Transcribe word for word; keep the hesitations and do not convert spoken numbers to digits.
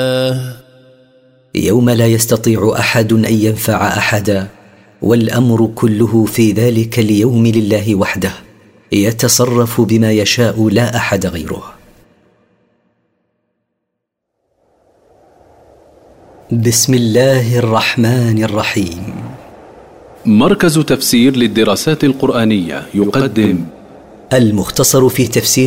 يوم لا يستطيع أحد أن ينفع أحدا، والأمر كله في ذلك اليوم لله وحده، يتصرف بما يشاء لا أحد غيره. بسم الله الرحمن الرحيم. مركز تفسير للدراسات القرآنية يقدم المختصر في تفسير